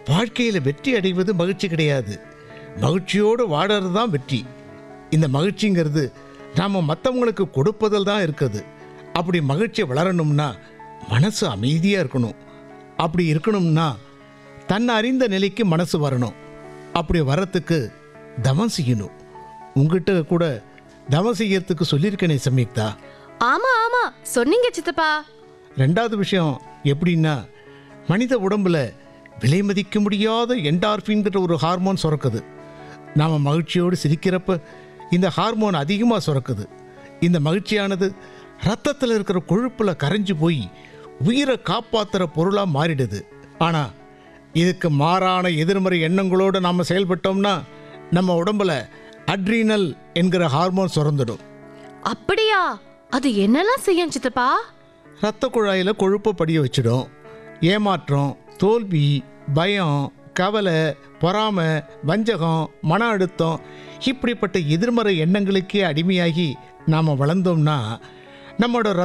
வாழ்க்கையில் வெற்றி அடைவது மகிழ்ச்சி கிடையாது, மகிழ்ச்சியோடு வாடுறது தான் வெற்றி. இந்த மகிழ்ச்சிங்கிறது நாம் மற்றவங்களுக்கு கொடுப்பதில் தான் இருக்குது. அப்படி மகிழ்ச்சி வளரணும்னா மனசு அமைதியாக இருக்கணும். அப்படி இருக்கணும்னா தன்னை அறிந்த நிலைக்கு மனசு வரணும். அப்படி வரத்துக்கு தவம் செய்யணும். உங்ககிட்ட கூட தவம் செய்யறதுக்கு சொல்லியிருக்கேனே சம்யுக்தா. ஆமா ஆமா சொன்னீங்க சித்தப்பா. ரெண்டாவது விஷயம் எப்படின்னா, மனித உடம்புல விலை மதிக்க முடியாத என்டார்ஃபின்கிற ஒரு ஹார்மோன் சுரக்குது. நாம் மகிழ்ச்சியோடு சிரிக்கிறப்ப இந்த ஹார்மோன் அதிகமாக சுரக்குது. இந்த மகிழ்ச்சியானது ரத்தத்தில் இருக்கிற கொழுப்பில் கரைஞ்சு போய் உயிரை காப்பாற்றுற பொருளாக மாறிடுது. ஆனால் இதுக்கு மாறான எதிர்மறை எண்ணங்களோடு நாம் செயல்பட்டோம்னா நம்ம உடம்புல அட்ரீனல் என்கிற ஹார்மோன் சுரந்துடும். அப்படியா? அது என்னெல்லாம் செய்யும் சித்தப்பா? இரத்த குழாயில் கொழுப்பை படிய வச்சிடும். ஏமாற்றம், தோல்வி, பயம், கவலை, பொறாமை, வஞ்சகம், மன அழுத்தம் இப்படிப்பட்ட எதிர்மறை எண்ணங்களுக்கே அடிமையாகி நாம் வளர்ந்தோம்னா நம்மளோட